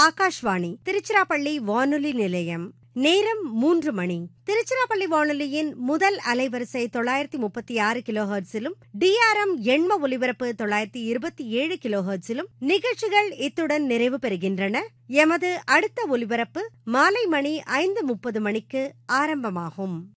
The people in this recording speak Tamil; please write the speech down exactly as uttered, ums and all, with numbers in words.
ஆகாஷ்வாணி திருச்சிராப்பள்ளி வானொலி நிலையம். நேரம் மூன்று மணி. திருச்சிராப்பள்ளி வானொலியின் முதல் அலைவரிசை தொள்ளாயிரத்தி முப்பத்தி ஆறு கிலோ ஹெர்ட்ஸிலும் டிஆர்எம் எண்ம ஒலிபரப்பு தொள்ளாயிரத்தி இருபத்தி ஏழு கிலோ ஹெர்ட்ஸிலும் நிகழ்ச்சிகள் இத்துடன் நிறைவு பெறுகின்றன. எமது அடுத்த ஒலிபரப்பு மாலை மணி ஐந்து முப்பது மணிக்கு ஆரம்பமாகும்.